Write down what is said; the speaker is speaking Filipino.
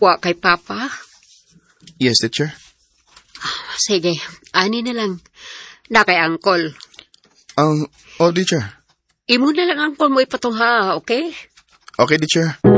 Wa kay Papa? Yes, teacher. Sige, ani na lang. Na kay Uncle. Teacher. Imo na lang, Uncle, mo ipatungha, okay? Okay, teacher.